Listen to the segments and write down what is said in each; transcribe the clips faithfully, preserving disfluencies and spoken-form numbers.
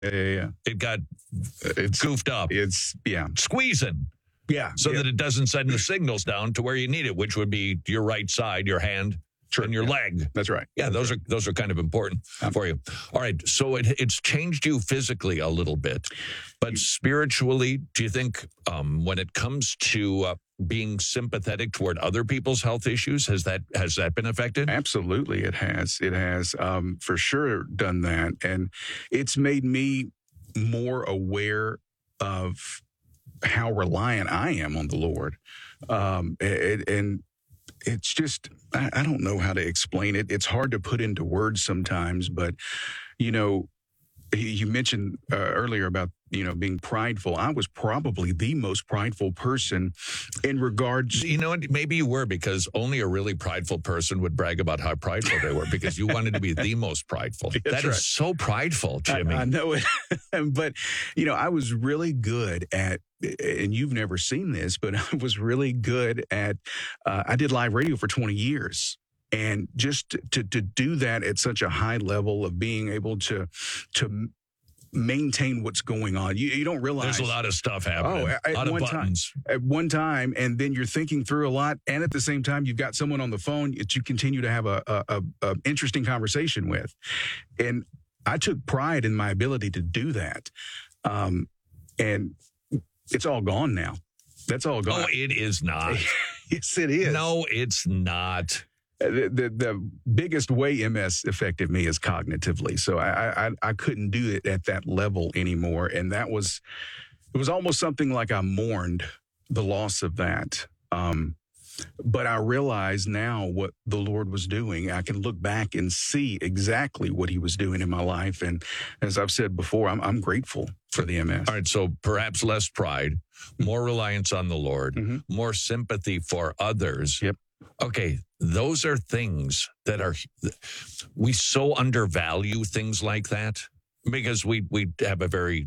Yeah, yeah, yeah. It got It's goofed up. It's yeah, Squeezing. yeah. So yeah. that it doesn't send the signals down to where you need it, which would be your right side, your hand, Sure, and your yeah. leg. That's right. Yeah, those are those are kind of important Um, for you. All right, so it, it's changed you physically a little bit, but spiritually, do you think um, when it comes to uh, being sympathetic toward other people's health issues, has that has that been affected? Absolutely, it has. It has um, for sure done that, and it's made me more aware of how reliant I am on the Lord, um, and, and it's just I, I don't know how to explain it. It's hard to put into words sometimes, but you know, you mentioned uh, earlier about you know being prideful. I was probably the most prideful person in regards. You know what? Maybe you were, because only a really prideful person would brag about how prideful they were, because you wanted to be the most prideful. That's That is right. so prideful, Jimmy. I, I know it, but you know, I was really good at, and you've never seen this, but I was really good at. Uh, I did live radio for twenty years. And just to to do that at such a high level of being able to to maintain what's going on, you, you don't realize There's a lot of stuff happening. Oh, at a lot of one time. buttons. at one time, and then you're thinking through a lot, and at the same time, you've got someone on the phone that you continue to have a, a, a, a interesting conversation with. And I took pride in my ability to do that, um, and it's all gone now. That's all gone. Oh, it is not. Yes, it is. No, it's not. The, the the biggest way M S affected me is cognitively. So I, I I couldn't do it at that level anymore, and that was it was almost something like I mourned the loss of that. Um, but I realize now what the Lord was doing. I can look back and see exactly what He was doing in my life, and as I've said before, I'm I'm grateful for the M S. All right, so perhaps less pride, more reliance on the Lord, Mhm. more sympathy for others. Yep. Okay, those are things that are, we so undervalue things like that because we, we have a very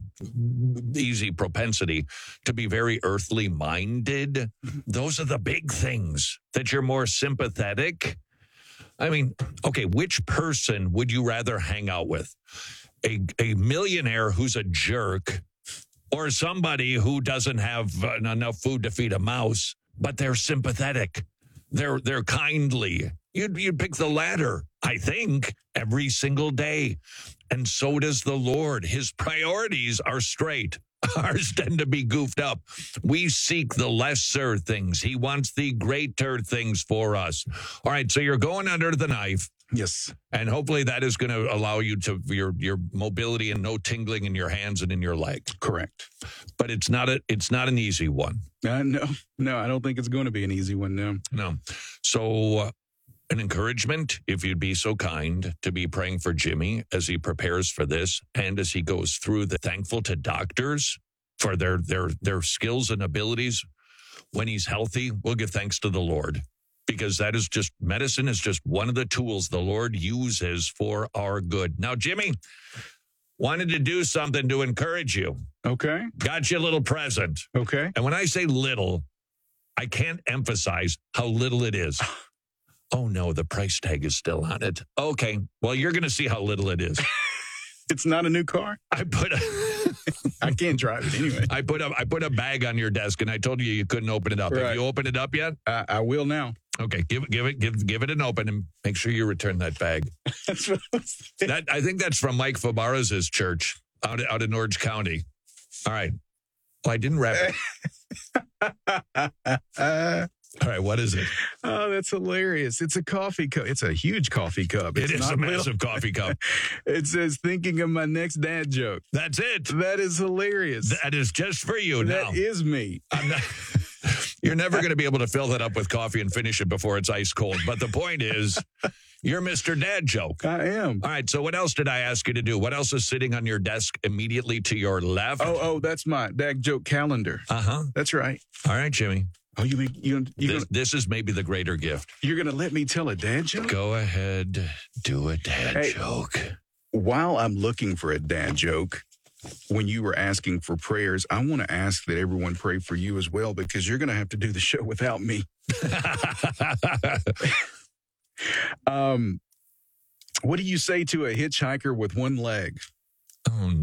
easy propensity to be very earthly minded. Those are the big things that you're more sympathetic. I mean, okay, which person would you rather hang out with? A, a millionaire who's a jerk, or somebody who doesn't have uh, enough food to feed a mouse, but they're sympathetic? They're they're kindly. You'd you'd pick the latter, I think, every single day. And so does the Lord. His priorities are straight. Ours tend to be goofed up. We seek the lesser things. He wants the greater things for us. All right, so you're going under the knife. Yes. And hopefully that is going to allow you to your your mobility and no tingling in your hands and in your leg. Correct. But it's not a it's not an easy one. Uh, no, no, I don't think it's going to be an easy one. No. No. So uh, an encouragement, if you'd be so kind, to be praying for Jimmy as he prepares for this and as he goes through the thankful to doctors for their their their skills and abilities. When he's healthy, we'll give thanks to the Lord. Because that is just, medicine is just one of the tools the Lord uses for our good. Now, Jimmy, wanted to do something to encourage you. Okay. Got you a little present. Okay. And when I say little, I can't emphasize how little it is. Oh, no, the price tag is still on it. Okay, well, you're going to see how little it is. It's not a new car. I put a... I can't drive it anyway. I put a I put a bag on your desk, and I told you you couldn't open it up. Right. Have you opened it up yet? I, I will now. Okay, give it, give it, give, give it an open, and make sure you return that bag. That's what I was thinking. That I think that's from Mike Fabarez's church out out in Orange County. All right. Well, I didn't wrap it. Uh, All right, what is it? oh, that's hilarious. It's a coffee cup. It's a huge coffee cup. It It's is not a little. massive coffee cup. It says, thinking of my next dad joke. That's it. That is hilarious. That is just for you now. That is me. I'm not, you're never going to be able to fill that up with coffee and finish it before it's ice cold. But the point is, you're Mister Dad Joke. I am. All right, so what else did I ask you to do? What else is sitting on your desk immediately to your left? Oh, oh, that's my dad joke calendar. Uh-huh. That's right. All right, Jimmy. Oh, you mean you you This, this is maybe the greater gift. you're gonna let me tell a dad joke? Go ahead, do a dad Hey. joke. While I'm looking for a dad joke, when you were asking for prayers, I want to ask that everyone pray for you as well, because you're going to have to do the show without me. Um, what do you say to a hitchhiker with one leg? Oh,